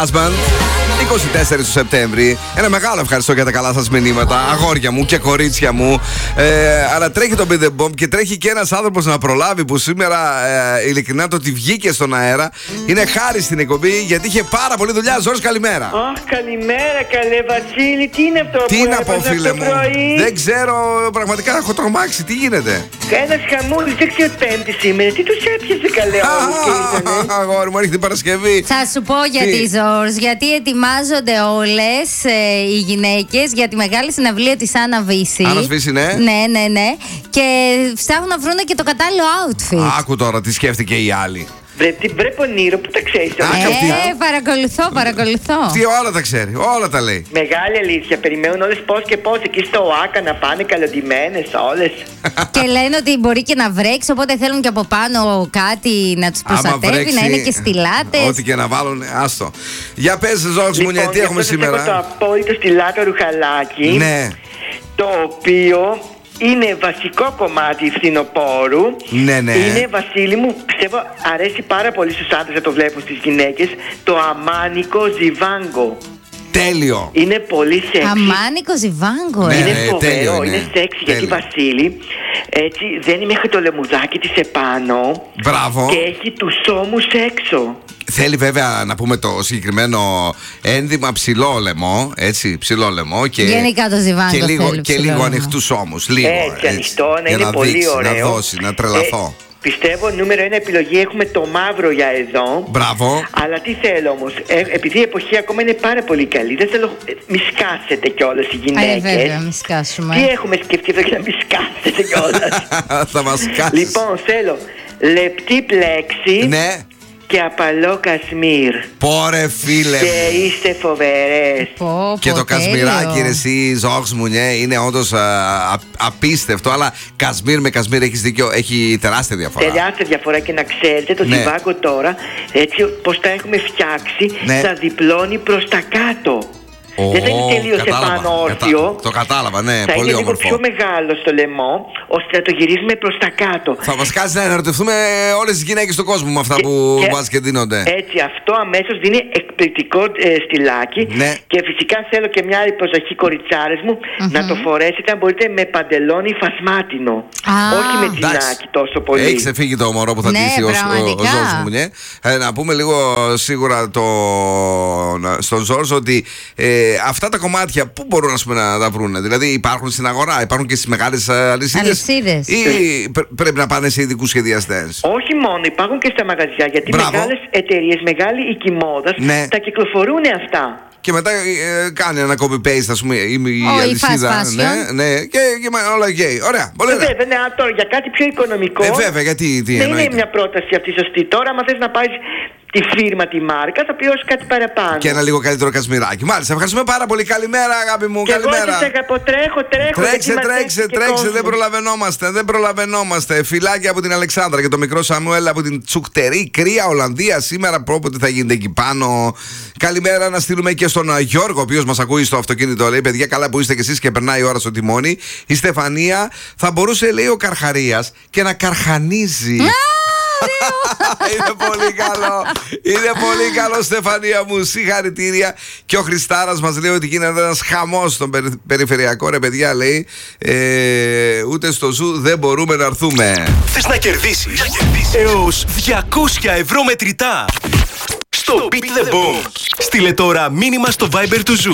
Husband, 24 του Σεπτέμβρη. Ένα μεγάλο ευχαριστώ για τα καλά σας μηνύματα, αγόρια μου και κορίτσια μου. Αλλά τρέχει το Beat the Bomb και τρέχει και ένας άνθρωπος να προλάβει, που σήμερα ειλικρινά το ότι βγήκε στον αέρα είναι χάρη στην εκπομπή, γιατί είχε πάρα πολλή δουλειά. Ζόρις, καλημέρα. Καλημέρα, καλέ Βασίλη, τι είναι αυτό τι που να πω, φίλε μου, πρωί? δεν ξέρω, πραγματικά έχω τρομάξει. Τι γίνεται? Ένας χαμούλης, δεν ξέρω, Πέμπτη σήμερα. Τι τους έπιασε, καλέ, όλους και ήρθανε? Αγόρι μου, έρχεται την Παρασκευή. Θα σου πω γιατί, Ζόρς. Γιατί ετοιμάζονται όλες οι γυναίκες για τη μεγάλη συναυλία της Άννα Βύση. Άννα Βύση, ναι. Ναι. Και ψάχνουν να βρουν και το κατάλληλο outfit. Άκου τώρα τι σκέφτηκε η άλλη. Βρε πονήρο, που τα ξέρεις? Παρακολουθώ. Τι όλα τα ξέρει, όλα τα λέει. Μεγάλη αλήθεια, περιμένουν όλες πώς και πώς εκεί στο ΟΑΚΑ να πάνε καλοντημένες όλες. Και λένε ότι μπορεί και να βρέξει, οπότε θέλουν και από πάνω κάτι να τους προστατεύει, να είναι και στιλάτες. Ό,τι και να βάλουν, άστο. Για πες, Ζόρις μου, τι έχουμε σήμερα? Έχω το απόλυτο στιλάτο ρουχαλάκι. Ναι. Το οποίο είναι βασικό κομμάτι φθινοπόρου. Ναι. Είναι, Βασίλη μου, πιστεύω αρέσει πάρα πολύ στους άντρες να το βλέπουν στις γυναίκες, το αμάνικο ζιβάγκο. Τέλειο. Είναι πολύ σεξι. Αμάνικο ζιβάγκο, Ναι, είναι φοβερό, τέλειο είναι σεξι, γιατί Βασίλη έτσι δένει μέχρι το λαιμουδάκι της επάνω. Μπράβο. Και έχει τους ώμους έξω. Θέλει βέβαια να πούμε το συγκεκριμένο ένδυμα ψηλό λαιμό, έτσι, ψηλό λαιμό και γενικά το ζιβάγκο και λίγο ανοιχτούς ώμους. Λίγο, έτσι, ανοιχτό, να είναι να πολύ δείξει, ωραίο. να δώσει, να τρελαθώ. Πιστεύω νούμερο 1 επιλογή έχουμε το μαύρο για εδώ. Μπράβο. Αλλά τι θέλω όμως, επειδή η εποχή ακόμα είναι πάρα πολύ καλή, δεν θέλω μη σκάσετε κιόλας οι γυναίκες. Βέβαια, μη σκάσουμε. Τι έχουμε σκεφτεί εδώ για να μη σκάσετε κιόλας? Θα μας σκάσεις. Λοιπόν, θέλω λεπτή πλέξη. Ναι. Και απαλό κασμίρ. Πόρε φίλε. Και είστε φοβερές. Και το κασμιράκι, ρε εσύ, Ζόρις μου, είναι όντως απίστευτο. Αλλά κασμίρ με κασμίρ, έχεις δίκιο, έχει τεράστια διαφορά. Τεράστια διαφορά, και να ξέρετε, το ζιβάγκο τώρα, έτσι πως τα έχουμε φτιάξει, θα διπλώνει προς τα κάτω. Δεν θα είναι τελείως επάνω όρθιο. Το κατάλαβα, ναι, θα πολύ είναι όμορφο. λίγο πιο μεγάλο στο λαιμό, ώστε να το γυρίσουμε προς τα κάτω. Θα μας κάτσει να ερωτευτούμε όλες τις γυναίκες του κόσμου με αυτά που βάζει και δίνονται. Έτσι, αυτό αμέσως δίνει εκπληκτικό στυλάκι. Ναι. Και φυσικά θέλω και μια άλλη προσοχή, κοριτσάρες μου, να το φορέσετε αν μπορείτε με παντελόνι φασμάτινο. Όχι με τζινάκι τόσο πολύ. Έχει ξεφύγει το μωρό που θα ντύσει ο Ζόρις μου, ναι. Να πούμε λίγο σίγουρα στον Ζόρις ότι αυτά τα κομμάτια πού μπορούν να τα βρουν? Δηλαδή υπάρχουν στην αγορά, υπάρχουν και στις μεγάλες αλυσίδες, ή πρέπει να πάνε σε ειδικούς σχεδιαστές? Όχι μόνο, υπάρχουν και στα μαγαζιά, γιατί μεγάλες εταιρείες, μεγάλοι οίκοι μόδας τα κυκλοφορούν αυτά. Και μετά κάνει ένα copy-paste, ας πούμε, η αλυσίδα. Ναι, και όλα γκέι. Ωραία, πολύ ωραία. Βέβαια, τώρα για κάτι πιο οικονομικό. Βέβαια, γιατί δεν είναι μια πρόταση αυτή σωστή. Τώρα, άμα θες να πάρεις τη φίρμα, τη μάρκα, θα πληρώσεις κάτι παραπάνω. Και ένα λίγο καλύτερο κασμιράκι. Μάλιστα, ευχαριστούμε πάρα πολύ. Καλημέρα, αγάπη μου. Και καλημέρα. Εγώ σας αγαπώ, τρέχω. Τρέξε, δεν προλαβαίνόμαστε. Φιλάκια από την Αλεξάνδρα και το μικρό Σαμουέλ από την Τσουκτερή, Κρία, Ολλανδία. Σήμερα πρόποτε θα γίνεται εκεί πάνω. Καλημέρα να στείλουμε και στον Γιώργο, ο οποίος μας ακούει στο αυτοκίνητο. Λέει: παιδιά, καλά που είστε κι εσείς και περνάει η ώρα στο τιμόνι. Η Στεφανία θα μπορούσε, λέει, ο Καρχαρίας και να καρχανίζει. Είναι πολύ καλό. Είναι πολύ καλό, Στεφανία μου. Συγχαρητήρια. Και ο Χριστάρας μας λέει ότι γίνεται ένας χαμός στον περιφερειακό. Ρε παιδιά, λέει, ούτε στο ζου δεν μπορούμε να έρθουμε. Θες να κερδίσεις έως 200 ευρώ μετρητά στο Beat the Boom? Στείλε τώρα μήνυμα στο Viber του Ζου